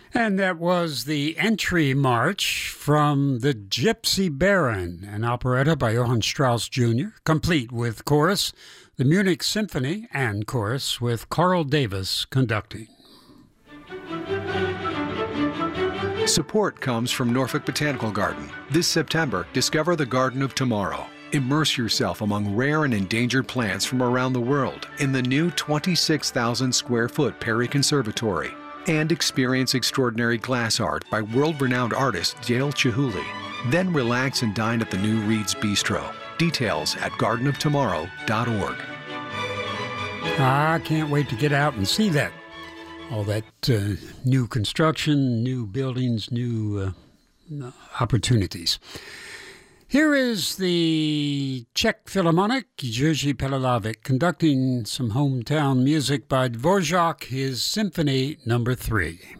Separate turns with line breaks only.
And that was the entry march from The Gypsy Baron, an operetta by Johann Strauss Jr., complete with chorus, the Munich Symphony, and chorus with Carl Davis conducting.
Support comes from Norfolk Botanical Garden. This September, discover the Garden of Tomorrow. Immerse yourself among rare and endangered plants from around the world in the new 26,000 square foot Perry Conservatory. And experience extraordinary glass art by world-renowned artist Dale Chihuly. Then relax and dine at the new Reed's Bistro. Details at gardenoftomorrow.org.
I can't wait to get out and see that. All that new construction, new buildings, new opportunities. Here is the Czech Philharmonic, Jerzy Pelelavic, conducting some hometown music by Dvorak, his Symphony No. 3.